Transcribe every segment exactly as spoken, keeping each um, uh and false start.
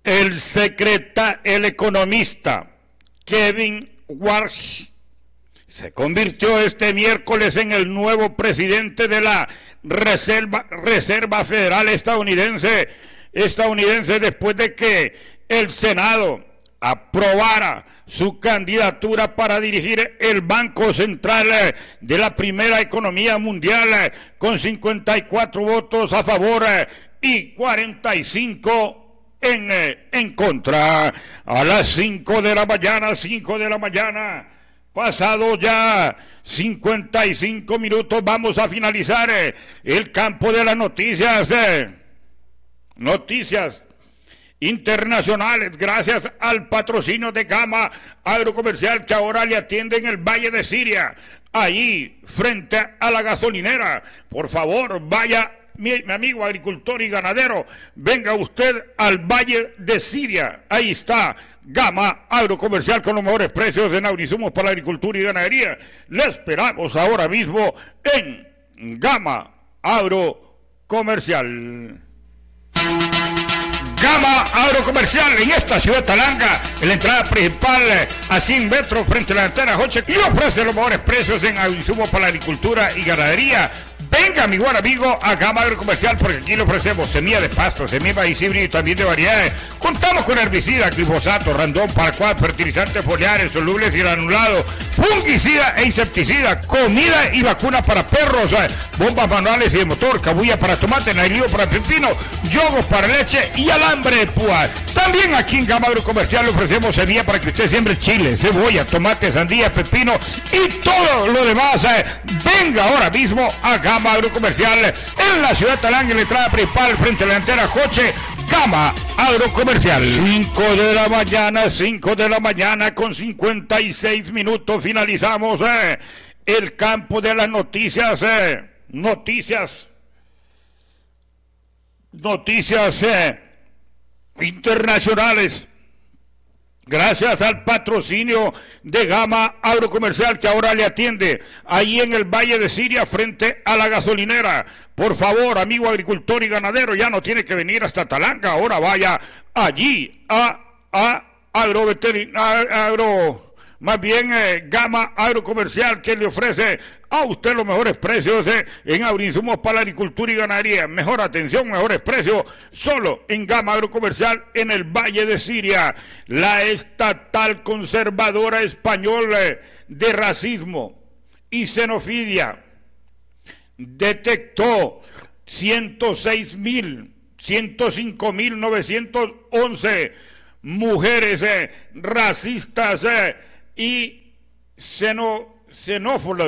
El secreta, el economista Kevin Warsh se convirtió este miércoles en el nuevo presidente de la Reserva, Reserva Federal estadounidense, estadounidense después de que el Senado aprobara su candidatura para dirigir el Banco Central de la primera economía mundial con cincuenta y cuatro votos a favor y cuarenta y cinco en, en contra. A las cinco de la mañana, cinco de la mañana, pasado ya cincuenta y cinco minutos, vamos a finalizar el campo de las noticias. Noticias internacionales, gracias al patrocinio de Gama Agrocomercial, que ahora le atiende en el Valle de Siria, ahí frente a la gasolinera. Por favor, vaya, mi, mi amigo agricultor y ganadero, venga usted al Valle de Siria, ahí está Gama Agrocomercial con los mejores precios en agroinsumos para la agricultura y ganadería. Le esperamos ahora mismo en Gama Agrocomercial. Gama Agrocomercial en esta ciudad de Talanga, en la entrada principal a cien metros frente a la antena Hoche, y ofrece los mejores precios en insumos para la agricultura y ganadería. Venga, mi buen amigo, a Gama Agrocomercial, porque aquí le ofrecemos semilla de pasto, semilla de maíz híbrido y también de variedades. Contamos con herbicida, glifosato, randón, paraquat, fertilizantes foliares, solubles y granulados, fungicida e insecticida, comida y vacuna para perros, bombas manuales y de motor, cabulla para tomate, nailío para pepino, yogos para leche y alambre de púa. También aquí en Gama Agrocomercial le ofrecemos semilla para que usted siembre chile, cebolla, tomate, sandía, pepino y todo lo demás. Venga ahora mismo a Gama Agrocomercial en la ciudad de Talanga, en la entrada principal frente a la antena Joche. Gama Agrocomercial. cinco de la mañana, cinco de la mañana con cincuenta y seis minutos. Finalizamos eh, el campo de las noticias. Eh, noticias. Noticias eh, internacionales. Gracias al patrocinio de Gama Agrocomercial, que ahora le atiende ahí en el Valle de Siria frente a la gasolinera. Por favor, amigo agricultor y ganadero, ya no tiene que venir hasta Talanga, ahora vaya allí a, a agroveterinario, agro, más bien eh, Gama Agrocomercial, que le ofrece a usted los mejores precios eh, en agroinsumos para la agricultura y ganadería. Mejor atención, mejores precios, solo en Gama Agrocomercial en el Valle de Siria. La estatal conservadora española eh, de racismo y xenofilia detectó ciento seis mil, ciento cinco mil novecientos once mujeres eh, racistas eh, y xeno, xenófobas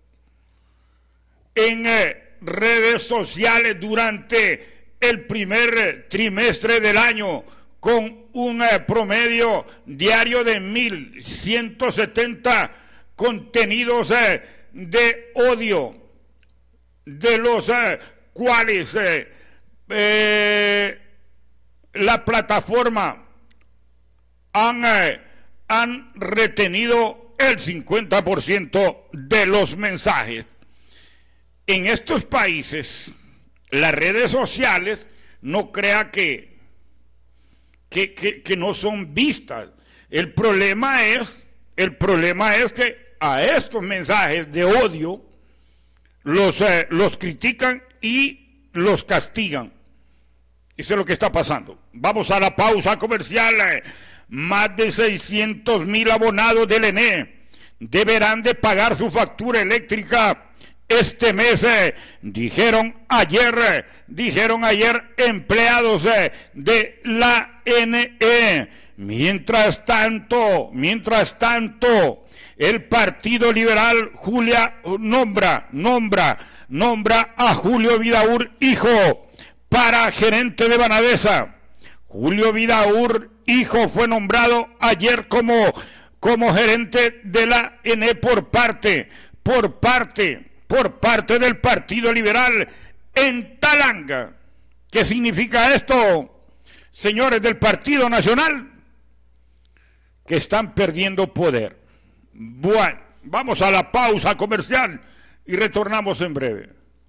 en eh, redes sociales durante el primer eh, trimestre del año, con un eh, promedio diario de mil ciento setenta contenidos eh, de odio, de los eh, cuales eh, eh, la plataforma han, eh, han retenido el cincuenta por ciento de los mensajes. En estos países, las redes sociales, no crea que, que, que, que no son vistas. El problema es, el problema es que a estos mensajes de odio los, eh, los critican y los castigan. Eso es lo que está pasando. Vamos a la pausa comercial. Más de seiscientos mil abonados del E N E deberán de pagar su factura eléctrica este mes, eh, dijeron ayer, eh, dijeron ayer empleados eh, de la E N E. Mientras tanto, mientras tanto, el Partido Liberal Julia nombra, nombra, nombra a Julio Vidaur, hijo, para gerente de Banadesa. Julio Vidaur, hijo, fue nombrado ayer como, como gerente de la E N E por parte, por parte, por parte del Partido Liberal en Talanga. ¿Qué significa esto, señores del Partido Nacional? Que están perdiendo poder. Bueno, vamos a la pausa comercial y retornamos en breve.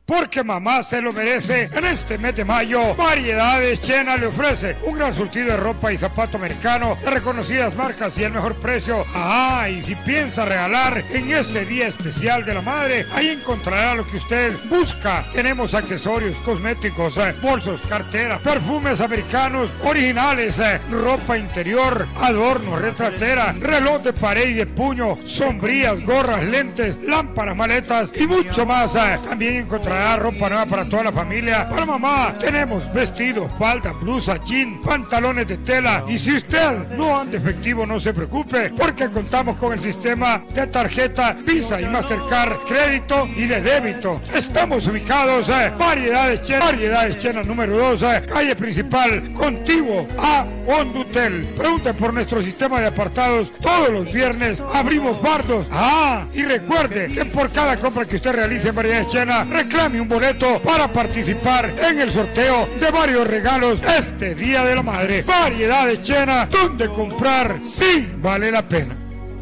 porque mamá se lo merece. En este mes de mayo, Variedades Chena le ofrece un gran surtido de ropa y zapato americano de reconocidas marcas y el mejor precio. Ah, y si piensa regalar en ese día especial de la madre, ahí encontrará lo que usted busca. Tenemos accesorios, cosméticos, eh, bolsos, carteras, perfumes americanos originales, eh, ropa interior, adornos, retratera, reloj de pared y de puño, sombrillas, gorras, lentes, lámparas, maletas y mucho más. Eh. También encontrará ropa nueva para toda la familia. Para mamá tenemos vestidos, falda, blusa, jean, pantalones de tela. Y si usted no anda efectivo, no se preocupe, porque contamos con el sistema de tarjeta Visa y Mastercard, crédito y de débito. Estamos ubicados en eh, Variedades Chena, Variedades Chena número dos, eh, calle principal, contiguo a Hondutel. Pregunte por nuestro sistema de apartados. Todos los viernes abrimos bardos. Ah, y recuerde que por cada compra que usted realice en Variedades Chena, reclame un boleto para participar en el sorteo de varios regalos este Día de la Madre. Variedades Chena, donde comprar sí vale la pena.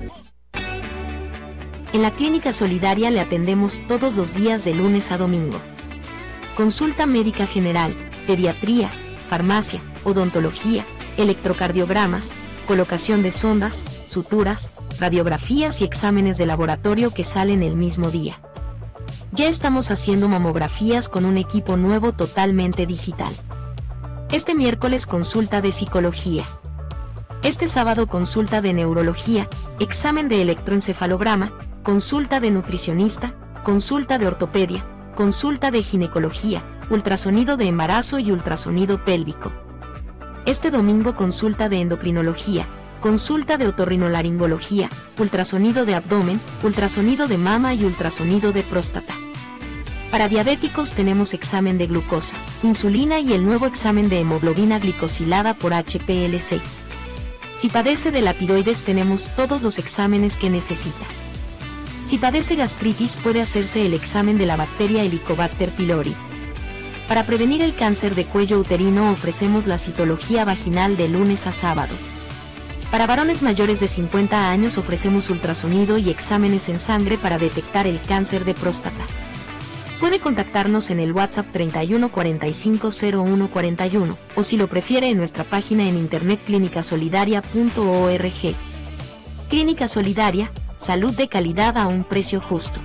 En la Clínica Solidaria le atendemos todos los días de lunes a domingo. Consulta médica general, pediatría, farmacia, odontología, electrocardiogramas, colocación de sondas, suturas, radiografías y exámenes de laboratorio que salen el mismo día. Ya estamos haciendo mamografías con un equipo nuevo totalmente digital. Este miércoles consulta de psicología. Este sábado consulta de neurología, examen de electroencefalograma, consulta de nutricionista, consulta de ortopedia, consulta de ginecología, ultrasonido de embarazo y ultrasonido pélvico. Este domingo consulta de endocrinología, consulta de otorrinolaringología, ultrasonido de abdomen, ultrasonido de mama y ultrasonido de próstata. Para diabéticos tenemos examen de glucosa, insulina y el nuevo examen de hemoglobina glicosilada por H P L C. Si padece de la tiroides tenemos todos los exámenes que necesita. Si padece gastritis puede hacerse el examen de la bacteria Helicobacter pylori. Para prevenir el cáncer de cuello uterino ofrecemos la citología vaginal de lunes a sábado. Para varones mayores de cincuenta años ofrecemos ultrasonido y exámenes en sangre para detectar el cáncer de próstata. Puede contactarnos en el WhatsApp treinta y uno cuarenta y cinco cero uno cuarenta y uno o si lo prefiere en nuestra página en internet clínica solidaria punto org. Clínica Solidaria, salud de calidad a un precio justo.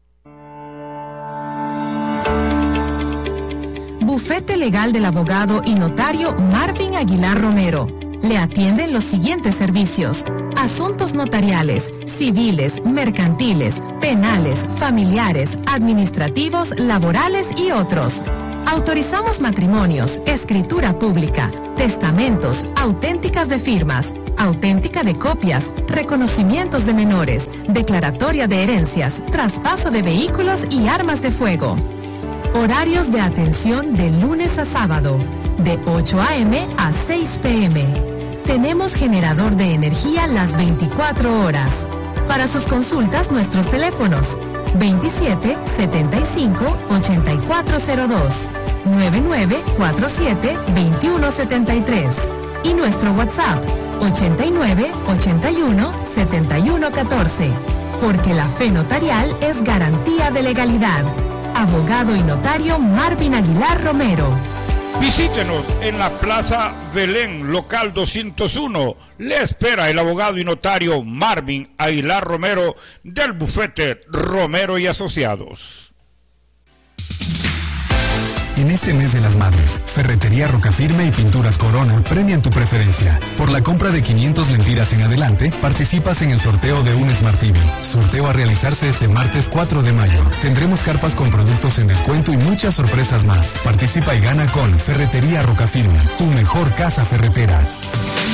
Bufete Legal del abogado y notario Marvin Aguilar Romero. Le atienden los siguientes servicios: asuntos notariales, civiles, mercantiles, penales, familiares, administrativos, laborales y otros. Autorizamos matrimonios, escritura pública, testamentos, auténticas de firmas, auténtica de copias, reconocimientos de menores, declaratoria de herencias, traspaso de vehículos y armas de fuego. Horarios de atención de lunes a sábado, de ocho a eme a seis pe eme. Tenemos generador de energía las veinticuatro horas. Para sus consultas, nuestros teléfonos: veintisiete setenta y cinco ochenta y cuatro cero dos, nueve nueve cuatro siete veintiuno setenta y tres y nuestro WhatsApp ochenta y nueve ochenta y uno setenta y uno catorce. Porque la fe notarial es garantía de legalidad. Abogado y notario Marvin Aguilar Romero. Visítenos en la Plaza Belén, local doscientos uno. Le espera el abogado y notario Marvin Aguilar Romero del bufete Romero y Asociados. En este mes de las madres, Ferretería Rocafirme y Pinturas Corona premian tu preferencia. Por la compra de quinientas lempiras en adelante, participas en el sorteo de un Smart T V. Sorteo a realizarse este martes cuatro de mayo. Tendremos carpas con productos en descuento y muchas sorpresas más. Participa y gana con Ferretería Rocafirme, tu mejor casa ferretera.